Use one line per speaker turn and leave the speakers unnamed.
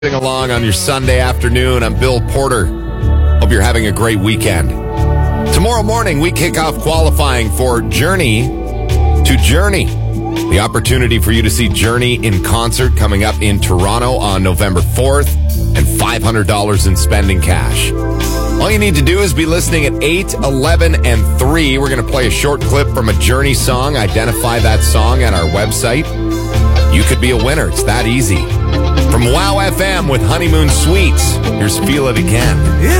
Along on your Sunday afternoon. I'm Bill Porter. Hope you're having a great weekend. Tomorrow morning, we kick off qualifying for Journey to Journey. The opportunity for you to see Journey in concert coming up in Toronto on November 4th and $500 in spending cash. All you need to do is be listening at 8, 11, and 3. We're going to play a short clip from a Journey song. Identify that song at our website. You could be a winner. It's that easy. From Wow FM with Honeymoon Suites, here's Feel It Again.